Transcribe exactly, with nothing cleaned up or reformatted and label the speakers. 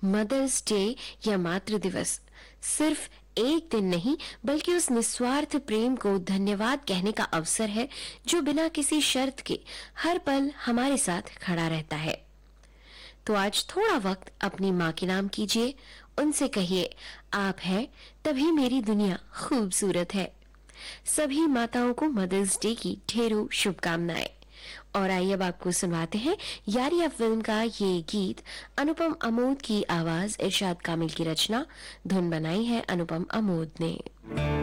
Speaker 1: Mother's day या मातृ दिवस सिर्फ एक दिन नहीं बल्कि उस निस्वार्थ प्रेम को धन्यवाद कहने का अवसर है जो बिना किसी शर्त के हर पल हमारे साथ खड़ा रहता है। तो आज थोड़ा वक्त अपनी माँ के नाम कीजिए, उनसे कहिए आप हैं तभी मेरी दुनिया खूबसूरत है। सभी माताओं को मदर्स डे की ढेरों शुभकामनाएं। और आइए अब आपको सुनाते हैं यारिया फिल्म का ये गीत। अनुपम अमोद की आवाज, इरशाद कामिल की रचना, धुन बनाई है अनुपम अमोद ने।